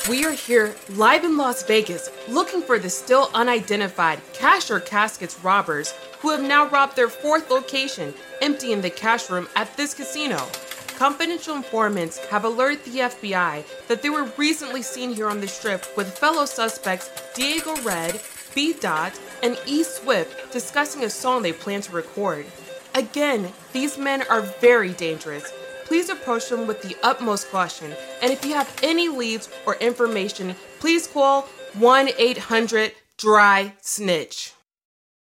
We are here live in Las Vegas looking for the still unidentified cash or caskets robbers who have now robbed their fourth location, emptying the cash room at this casino. Confidential informants have alerted the FBI that they were recently seen here on the strip with fellow suspects Diego Red, B. Dot, and E. Swift discussing a song they plan to record. Again, these men are very dangerous. Please approach them with the utmost caution, and if you have any leads or information, please call 1-800-DRY-SNITCH.